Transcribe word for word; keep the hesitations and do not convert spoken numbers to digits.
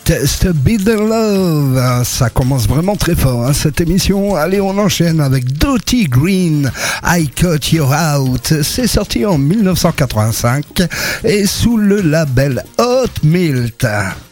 Test Beat the Love. Ça commence vraiment très fort, hein, cette émission. Allez, on enchaîne avec Dottie Green, I Cut You Out. C'est sorti en mille neuf cent quatre-vingt-cinq et sous le label Hot Milt.